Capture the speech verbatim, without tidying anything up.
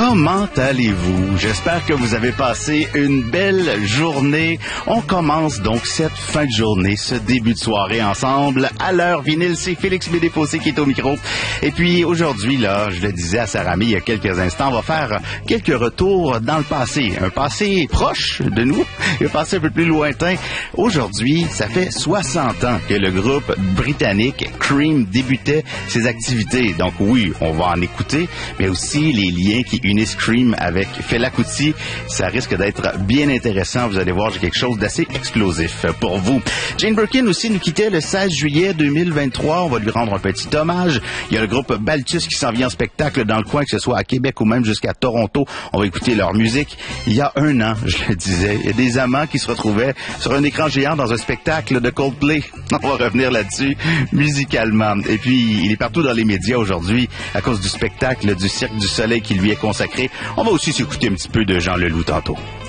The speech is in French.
Comment allez-vous? J'espère que vous avez passé une belle journée. On commence donc cette fin de journée, ce début de soirée ensemble. À l'heure vinyle, c'est Félix Bédéfossé qui est au micro. Et puis aujourd'hui, là, je le disais à Sarah May il y a quelques instants, on va faire quelques retours dans le passé. Un passé proche de nous, un passé un peu plus lointain. Aujourd'hui, ça fait soixante ans que le groupe britannique Cream débutait ses activités. Donc oui, on va en écouter, mais aussi les liens qui unissent Cream avec Fela Kuti. Ça risque d'être bien intéressant. Vous allez voir, j'ai quelque chose d'assez explosif pour vous. Jane Birkin aussi nous quittait le seize juillet deux mille vingt-trois. On va lui rendre un petit hommage. Il y a le groupe Balthus qui s'en vient en spectacle dans le coin, que ce soit à Québec ou même jusqu'à Toronto. On va écouter leur musique. Il y a un an, je le disais, il y a des amants qui se retrouvaient sur un écran géant dans un spectacle de Coldplay. On va revenir là-dessus musicalement. Et puis, il est partout dans les médias aujourd'hui à cause du spectacle du Cirque du Soleil qui lui est consacré. On va aussi s'écouter un petit peu de Jean Leloup tantôt.